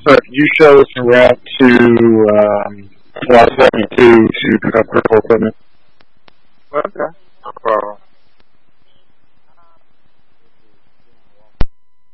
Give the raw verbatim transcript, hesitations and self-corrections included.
Sir, could you show us a route to um, Lot seventy-two to pick up critical equipment? Okay, no problem.